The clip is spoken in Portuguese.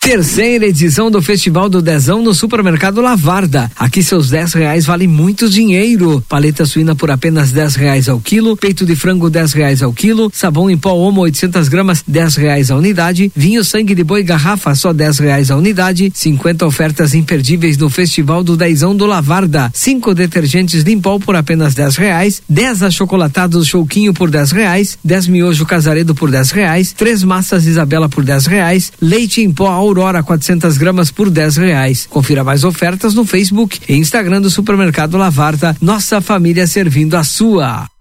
Terceira edição do Festival do Dezão no Supermercado Lavarda. Aqui seus R$10 valem muito dinheiro. Paleta suína por apenas R$10 ao quilo, peito de frango R$10 ao quilo, sabão em pó Omo 800 gramas R$10 a unidade, vinho sangue de boi garrafa só R$10 a unidade. 50 ofertas imperdíveis no Festival do Dezão do Lavarda. 5 detergentes Limpol por apenas R$10, 10 achocolatados Chouquinho por R$10, 10 miojo Casaredo por R$10, 3 massas Isabela por R$10, leite em pó Aurora 400 gramas por R$10. Confira mais ofertas no Facebook e Instagram do Supermercado Lavarda. Nossa família servindo a sua.